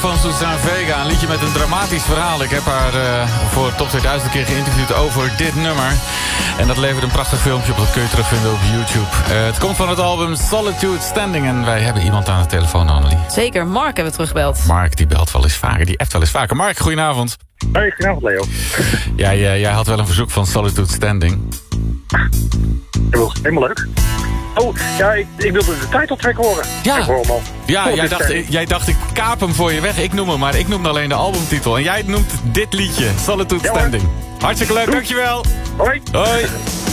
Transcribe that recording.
van Suzanne Vega. Een liedje met een dramatisch verhaal. Ik heb haar voor Top 2000 een keer geïnterviewd over dit nummer. En dat levert een prachtig filmpje op. Dat kun je terugvinden op YouTube. Het komt van het album Solitude Standing. En wij hebben iemand aan de telefoon, Annelie. Zeker, Mark hebben we teruggebeld. Mark, die belt wel eens vaker. Die appt wel eens vaker. Mark, goedenavond. Hey, goedenavond Leo. Jij had wel een verzoek van Solitude Standing. Dat was helemaal leuk. Oh, ja, ik wilde de titeltrack horen. Ja. Ik hoor hem al. Ja, jij dacht ik kaap hem voor je weg. Ik noem hem, maar ik noemde alleen de albumtitel. En jij noemt dit liedje, Solitude Standing. Hartstikke leuk, dankjewel. Hoi. Hoi.